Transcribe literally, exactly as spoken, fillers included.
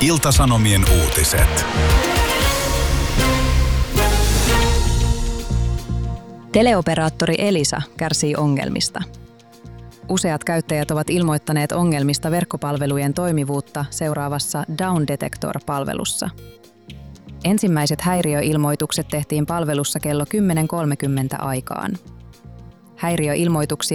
Ilta-Sanomien uutiset. Teleoperaattori Elisa kärsii ongelmista. Useat käyttäjät ovat ilmoittaneet ongelmista verkkopalvelujen toimivuutta seuraavassa Down Detector-palvelussa. Ensimmäiset häiriöilmoitukset tehtiin palvelussa kello kymmenen kolmekymmentä aikaan. Häiriöilmoituksia